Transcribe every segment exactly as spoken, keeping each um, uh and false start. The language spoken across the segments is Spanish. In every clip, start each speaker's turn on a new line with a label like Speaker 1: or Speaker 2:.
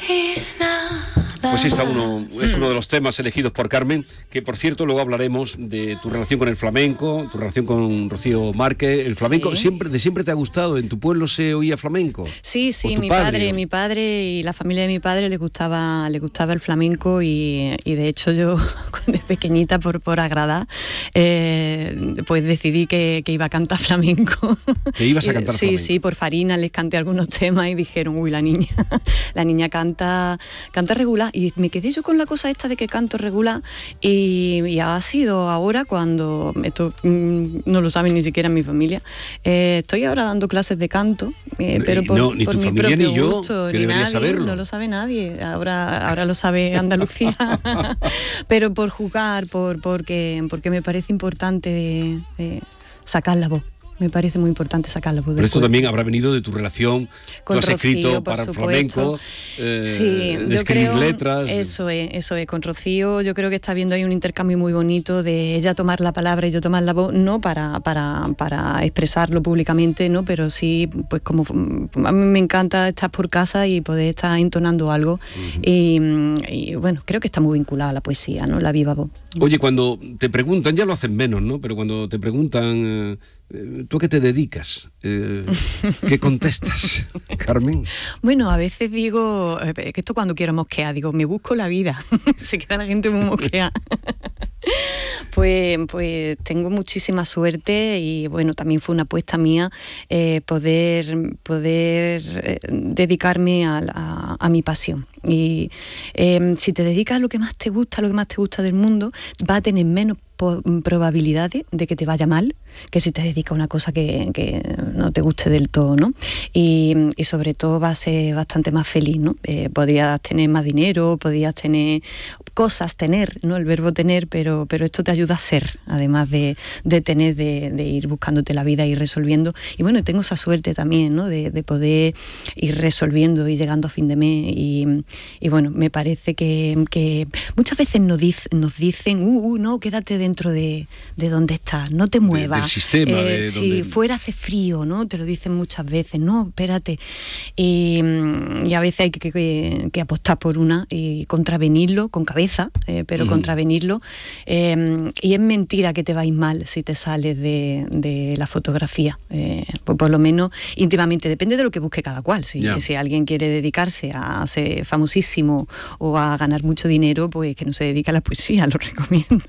Speaker 1: Pues sí, está uno, es uno de los temas elegidos por Carmen, que por cierto luego hablaremos de tu relación con el flamenco, tu relación con Rocío Márquez. El flamenco,
Speaker 2: Sí.
Speaker 1: siempre, de siempre te ha gustado. ¿En tu pueblo se oía flamenco?
Speaker 2: Sí, sí,
Speaker 1: tu
Speaker 2: mi
Speaker 1: padre,
Speaker 2: padre,
Speaker 1: o-
Speaker 2: mi padre y la familia de mi padre le gustaba, le gustaba el flamenco y, y de hecho yo de pequeñita por, por agradar, eh, pues decidí que, que iba a cantar flamenco.
Speaker 1: Que ibas a
Speaker 2: Y,
Speaker 1: cantar
Speaker 2: sí,
Speaker 1: flamenco.
Speaker 2: Sí, por Farina les canté algunos temas y dijeron, uy, la niña, la niña canta, canta regular. Y me quedé yo con la cosa esta de que canto regular y, y ha sido ahora cuando, esto mm, no lo saben ni siquiera en mi familia, eh, estoy ahora dando clases de canto, eh,
Speaker 1: No,
Speaker 2: pero
Speaker 1: y
Speaker 2: por,
Speaker 1: no, ni
Speaker 2: por
Speaker 1: tu
Speaker 2: mi
Speaker 1: familia
Speaker 2: propio
Speaker 1: ni yo,
Speaker 2: gusto,
Speaker 1: que
Speaker 2: ni
Speaker 1: debería
Speaker 2: nadie,
Speaker 1: saberlo.
Speaker 2: no lo sabe nadie, ahora, ahora lo sabe Andalucía, pero por jugar, por, porque, porque me parece importante eh, sacar la voz. Me parece muy importante sacar la voz
Speaker 1: Pero
Speaker 2: del
Speaker 1: esto
Speaker 2: cuerpo.
Speaker 1: también habrá venido de tu relación.
Speaker 2: Con
Speaker 1: Tú has
Speaker 2: Rocío,
Speaker 1: escrito
Speaker 2: por
Speaker 1: para el
Speaker 2: supuesto.
Speaker 1: flamenco, eh,
Speaker 2: Sí,
Speaker 1: de
Speaker 2: yo
Speaker 1: escribir
Speaker 2: creo,
Speaker 1: letras.
Speaker 2: eso es, eso es, con Rocío yo creo que está habiendo ahí un intercambio muy bonito de ella tomar la palabra y yo tomar la voz, no para, para, para expresarlo públicamente, ¿no? Pero sí, pues como a mí me encanta estar por casa y poder estar entonando algo. Uh-huh. y, y bueno, creo que está muy vinculada a la poesía, ¿no? La viva voz.
Speaker 1: Oye, cuando te preguntan, ya lo hacen menos, ¿no? Pero cuando te preguntan, eh, ¿tú a qué te dedicas? Eh, ¿Qué contestas, Carmen?
Speaker 2: Bueno, a veces digo, eh, que esto cuando quiero mosquear, digo, me busco la vida. Se queda la gente muy mosqueada. Pues, pues tengo muchísima suerte y bueno, también fue una apuesta mía eh, poder, poder eh, dedicarme a, a, a mi pasión. Y eh, si te dedicas a lo que más te gusta, a lo que más te gusta del mundo, va a tener menos probabilidades de que te vaya mal que si te dedicas a una cosa que, que no te guste del todo, ¿no? Y, y sobre todo vas a ser bastante más feliz, ¿no? Eh, podrías tener más dinero, podrías tener cosas, tener, ¿no? El verbo tener, pero, pero esto te ayuda a ser, además de, de tener, de, de ir buscándote la vida y resolviendo. Y bueno, tengo esa suerte también, ¿no? De, de poder ir resolviendo y llegando a fin de mes. Y, y bueno, me parece que, que muchas veces nos, diz, nos dicen, uh, uh, no, quédate dentro de, de donde estás, no te muevas.
Speaker 1: De, del sistema.
Speaker 2: Eh,
Speaker 1: de
Speaker 2: si
Speaker 1: donde...
Speaker 2: fuera hace frío, ¿no? Te lo dicen muchas veces, no, espérate. Y, y a veces hay que, que, que apostar por una y contravenirlo con cabeza, eh, pero uh-huh. contravenirlo. Eh, y es mentira que te vais mal si te sales de, de la fotografía. Eh, pues por lo menos íntimamente, depende de lo que busque cada cual. Si, yeah. si alguien quiere dedicarse a ser famosísimo o a ganar mucho dinero, pues que no se dedique a la poesía, lo recomiendo.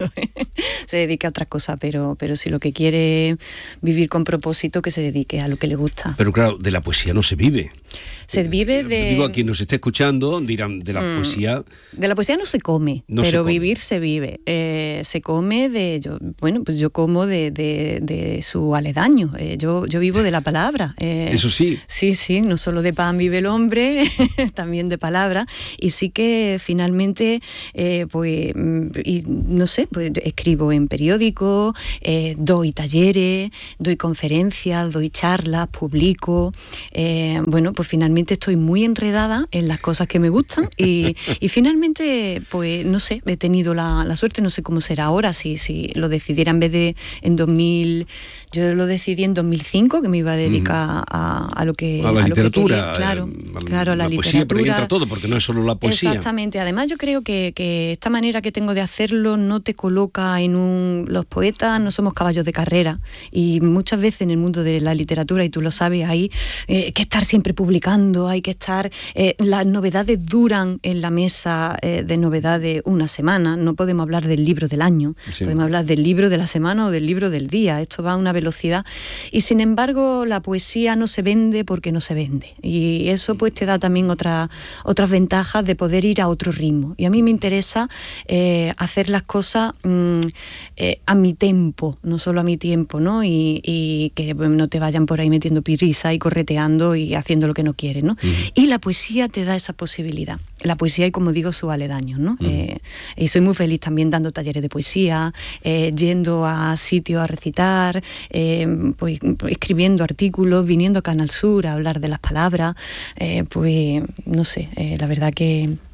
Speaker 2: Se dedique a otras cosas, pero, pero si lo que quiere vivir con propósito, que se dedique a lo que le gusta.
Speaker 1: Pero claro, de la poesía no se vive.
Speaker 2: Se vive de...
Speaker 1: Digo, a quien nos esté escuchando, dirán, de la mm, poesía...
Speaker 2: De la poesía no se come,
Speaker 1: no
Speaker 2: pero
Speaker 1: se come.
Speaker 2: Vivir se vive. Eh, se come de... Yo, bueno, pues yo como de, de, de su aledaño. Eh, yo, yo vivo de la palabra. Eh,
Speaker 1: Eso sí.
Speaker 2: Sí, sí, no solo de pan vive el hombre, también de palabra. Y sí que finalmente, eh, pues, y, no sé, pues escribo en periódicos, eh, doy talleres, doy conferencias, doy charlas, publico. Eh, bueno, pues finalmente estoy muy enredada en las cosas que me gustan y, y finalmente, pues no sé, he tenido la, la suerte, no sé cómo será ahora, si, si lo decidiera en vez de en dos mil, yo lo decidí en dos mil cinco, que me iba a dedicar mm. a, a lo que...
Speaker 1: A la
Speaker 2: a
Speaker 1: literatura.
Speaker 2: Lo que quería, claro,
Speaker 1: a,
Speaker 2: claro, a la,
Speaker 1: la
Speaker 2: literatura.
Speaker 1: Poesía, pero ahí entra todo, porque no es solo la poesía.
Speaker 2: Exactamente, además yo creo que, que esta manera que tengo de hacerlo no te coloca en un... Los poetas no somos caballos de carrera y muchas veces en el mundo de la literatura, y tú lo sabes, hay eh, que estar siempre publicando, hay que estar... Eh, las novedades duran en la mesa eh, de novedades una semana, no podemos hablar del libro del año, sí. podemos hablar del libro de la semana o del libro del día, esto va a una velocidad y sin embargo la poesía no se vende porque no se vende y eso pues te da también otra, otras ventajas de poder ir a otro ritmo y a mí me interesa eh, hacer las cosas mmm, eh, a mi tempo, no solo a mi tiempo, ¿no? Y, y que bueno, no te vayan por ahí metiendo prisa y correteando y haciendo lo que no quieres, ¿no? Uh-huh. Y la poesía te da esa posibilidad. La poesía y, como digo, sus aledaños, ¿no? Uh-huh. Eh, y soy muy feliz también dando talleres de poesía, eh, yendo a sitios a recitar, eh, pues escribiendo artículos, viniendo a Canal Sur a hablar de las palabras, eh, pues no sé, eh, la verdad que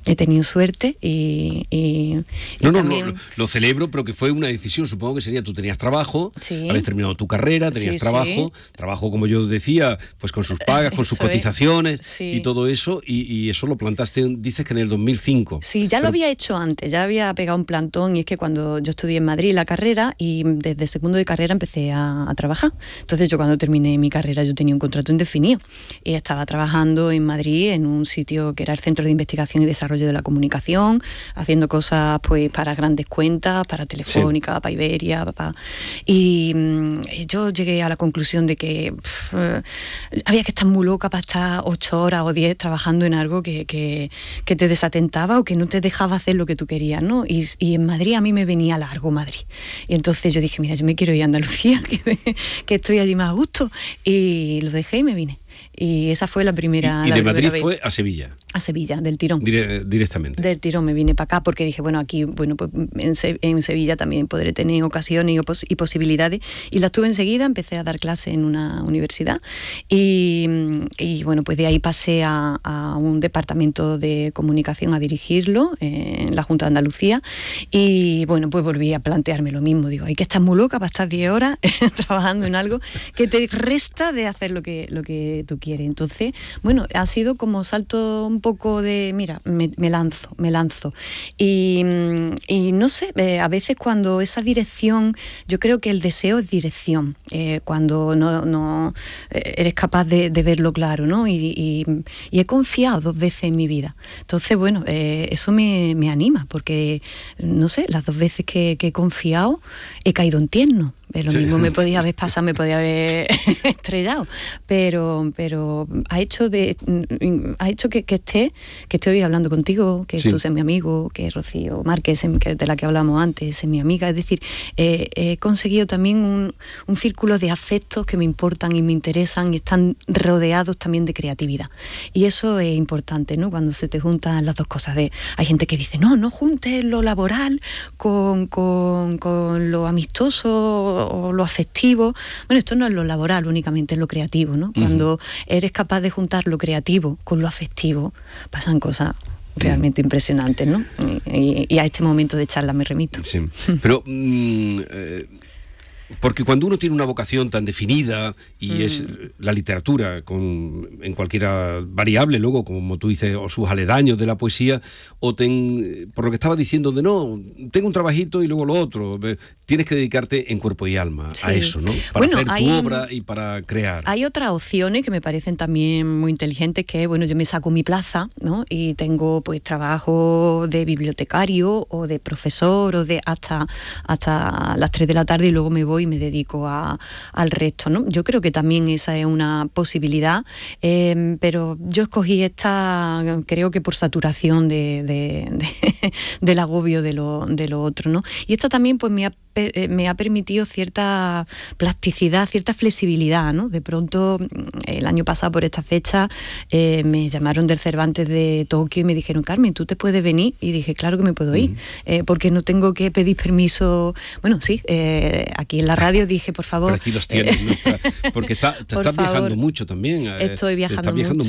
Speaker 2: he tenido suerte y, y, y
Speaker 1: no, no,
Speaker 2: también...
Speaker 1: no, lo celebro, pero que fue una decisión, supongo que sería, tú tenías trabajo,
Speaker 2: Sí.
Speaker 1: habías terminado tu carrera, tenías
Speaker 2: Sí,
Speaker 1: trabajo,
Speaker 2: sí.
Speaker 1: trabajo, como yo decía, pues con sus pagas, con sus
Speaker 2: Eso es.
Speaker 1: cotizaciones
Speaker 2: Sí.
Speaker 1: y todo eso, y, y eso lo plantaste, dices que en el dos mil cinco.
Speaker 2: Sí, ya
Speaker 1: Pero-
Speaker 2: lo había hecho antes, ya había pegado un plantón, y es que cuando yo estudié en Madrid la carrera, y desde segundo de carrera empecé a, a trabajar. Entonces yo cuando terminé mi carrera yo tenía un contrato indefinido y estaba trabajando en Madrid en un sitio que era el Centro de Investigación y Desarrollo de la Comunicación, haciendo cosas pues para grandes cuentas, para Telefónica, sí. para Iberia, para... Y, y yo llegué a la conclusión de que pff, eh, había que estar muy loca para estar ocho horas o diez trabajando en algo que, que, que te desatentaba o que no te dejaba hacer lo que tú querías, ¿no? Y, y en Madrid a mí me venía largo Madrid. Y entonces yo dije, mira, yo me quiero ir a Andalucía, que, que estoy allí más a gusto. Y lo dejé y me vine. Y esa fue la primera.
Speaker 1: Y, y
Speaker 2: la
Speaker 1: de
Speaker 2: primera
Speaker 1: Madrid
Speaker 2: vez.
Speaker 1: fue a Sevilla.
Speaker 2: A Sevilla, del tirón.
Speaker 1: Dire, directamente.
Speaker 2: Del tirón me vine para acá porque dije, bueno, aquí, bueno, pues en, Se en Sevilla también podré tener ocasiones y, pos y posibilidades. Y las tuve enseguida, empecé a dar clases en una universidad. Y, y bueno, pues de ahí pasé a, a un departamento de comunicación a dirigirlo en la Junta de Andalucía. Y bueno, pues volví a plantearme lo mismo. Digo, hay que estar muy loca para estar diez horas trabajando en algo que te resta de hacer lo que, lo que tú quieres. Entonces, bueno, ha sido como salto un poco de, mira, me, me lanzo, me lanzo. Y, y no sé, eh, a veces cuando esa dirección, yo creo que el deseo es dirección, eh, cuando no, no eh, eres capaz de, de verlo claro, ¿no? Y, y, y he confiado dos veces en mi vida. Entonces, bueno, eh, eso me, me anima, porque, no sé, las dos veces que, que he confiado he caído en tierno. Eh, lo sí. mismo me podía haber pasado, me podía haber estrellado, pero, pero ha hecho de ha hecho que, que esté, que estoy hoy hablando contigo, que sí. tú seas mi amigo, que Rocío Márquez, que de la que hablamos antes, es mi amiga. Es decir, eh, he conseguido también un, un círculo de afectos que me importan y me interesan y están rodeados también de creatividad. Y eso es importante, ¿no? Cuando se te juntan las dos cosas. De, hay gente que dice, no, no juntes lo laboral con, con, con lo amistoso o lo afectivo. Bueno, esto no es lo laboral únicamente, es lo creativo, ¿no? Uh-huh. Cuando eres capaz de juntar lo creativo con lo afectivo, pasan cosas realmente uh-huh. impresionantes, ¿no? Y, y a este momento de charla me remito.
Speaker 1: Sí, pero mm, eh, porque cuando uno tiene una vocación tan definida y mm. es la literatura con, en cualquiera variable luego, como tú dices, o sus aledaños de la poesía, o ten, por lo que estaba diciendo de no, tengo un trabajito y luego lo otro, tienes que dedicarte en cuerpo y alma sí. a eso, ¿no? Para bueno, hacer hay, tu obra y para crear.
Speaker 2: Hay otras opciones que me parecen también muy inteligentes, que bueno, yo me saco mi plaza, ¿no? Y tengo pues trabajo de bibliotecario o de profesor o de hasta, hasta las tres de la tarde y luego me voy y me dedico a, al resto, ¿no? Yo creo que también esa es una posibilidad, eh, pero yo escogí esta, creo que por saturación de, de, de, del agobio de lo, de lo otro, ¿no? Y esta también pues me ha me ha permitido cierta plasticidad, cierta flexibilidad, ¿no? De pronto, el año pasado por esta fecha, eh, me llamaron del Cervantes de Tokio y me dijeron, Carmen, ¿tú te puedes venir? Y dije, claro que me puedo ir, uh-huh. eh, porque no tengo que pedir permiso. Bueno, sí, eh, aquí en la radio dije, por favor...
Speaker 1: Pero aquí los tienes, ¿no? Porque está, te estás viajando mucho también.
Speaker 2: Estoy viajando,
Speaker 1: viajando
Speaker 2: mucho.